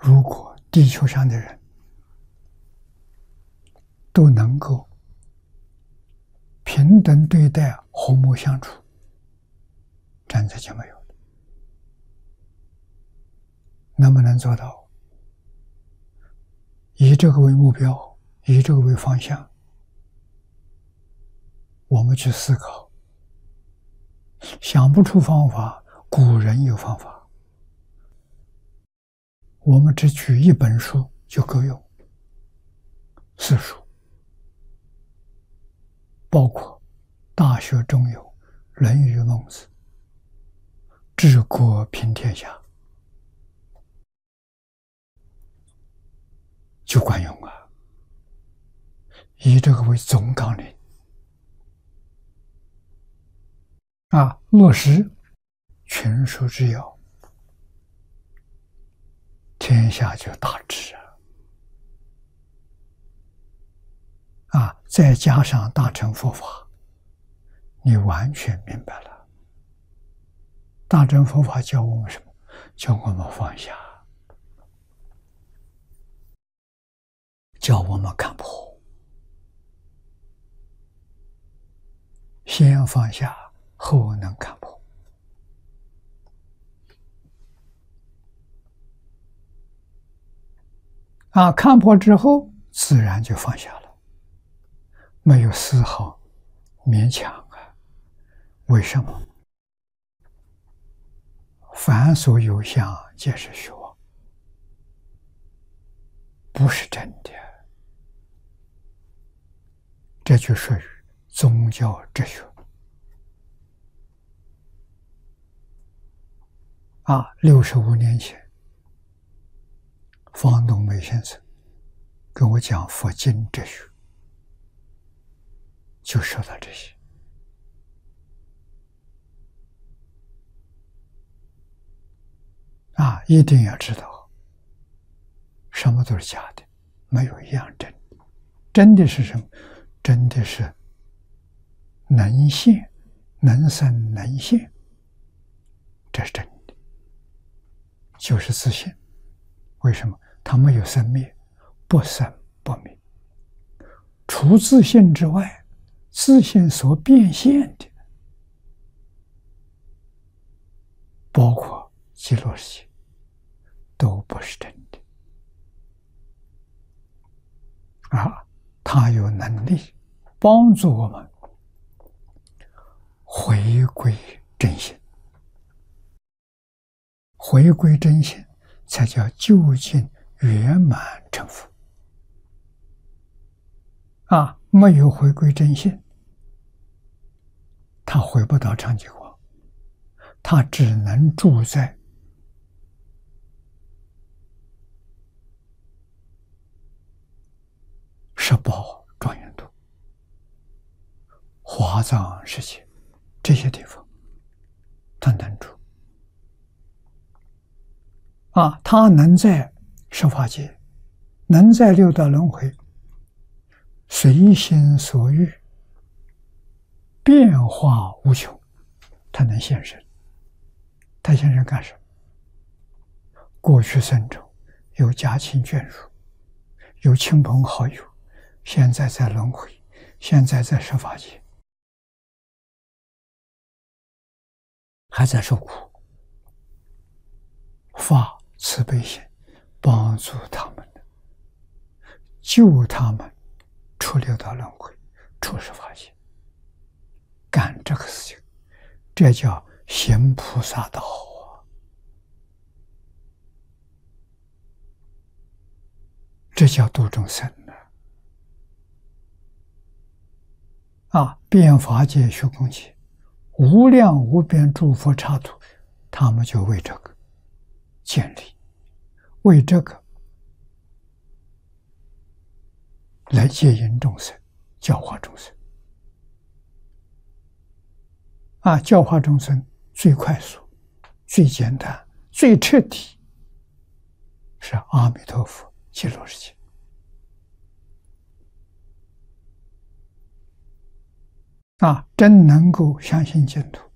如果地球上的人都能够平等对待、和睦相处，战争就没有了。能不能做到？以这个为目标，以这个为方向，我们去思考。想不出方法，古人有方法。我们只取一本书就够用，四书，包括《大学》中有《论语》《孟子》，治国平天下，就管用啊！以这个为总纲领啊，落实群书之要，天下就大治啊！再加上大乘佛法，你完全明白了。大乘佛法教我们什么？教我们放下，教我们看破。先放下，后能看破。看破之后，自然就放下了，没有丝毫勉强啊。为什么？凡所有相，皆是虚妄，不是真的。这就属于宗教哲学65年前，方东梅先生跟我讲佛经哲学，就说到这些。一定要知道，什么都是假的，没有一样真的。真的是什么？真的是能现、能生、能现，这是真的，就是自性。为什么？它没有生灭，不生不灭。除自性之外，自性所变现的，包括极乐世界，都不是真的。它有能力帮助我们回归真心，回归真心才叫究竟圆满成佛。没有回归真心，他回不到常寂光，他只能住在十宝庄严土、华藏世界这些地方，他能住。他能在十法界，能在六道轮回，随心所欲，变化无穷，他能现身。他现身干什么？过去生中有家亲眷属，有亲朋好友，现在在轮回，现在在十法界，还在受苦，发慈悲心，帮助他们，救他们出六道轮回，出十法界，干这个事情，这叫行菩萨道这叫度众生遍法界、虚空界，无量无边诸佛刹土，他们就为这个建立，为这个来接引众生，教化众生。教化众生最快速、最简单、最彻底，是阿弥陀佛极乐世界。真能够相信净土，